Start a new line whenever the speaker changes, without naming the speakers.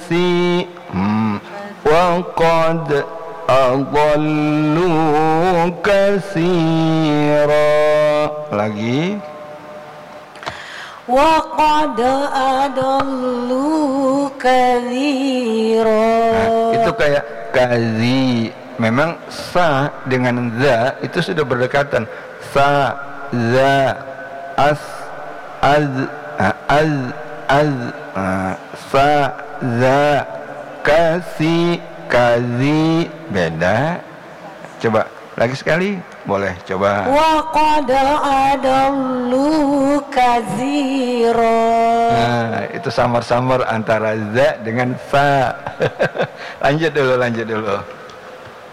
wa qad adallu katsira. Lagi.
Wa qad adallu katsira.
Nah, itu kayak kazi. Memang sa dengan za itu sudah berdekatan. Sa, za, as, az, sa, za, kasi, kazi. Beda. Coba lagi sekali. Boleh coba.
Wa qad adallu katsira.
Nah, itu samar-samar antara za dengan sa. Lanjut dulu.